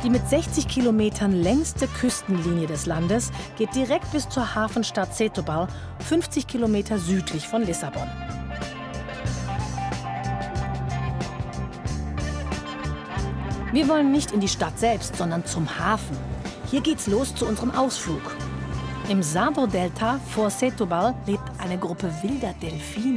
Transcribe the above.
Die mit 60 Kilometern längste Küstenlinie des Landes geht direkt bis zur Hafenstadt Setúbal, 50 Kilometer südlich von Lissabon. Wir wollen nicht in die Stadt selbst, sondern zum Hafen. Hier geht's los zu unserem Ausflug. Im Sado-Delta vor Setúbal lebt eine Gruppe wilder Delfine.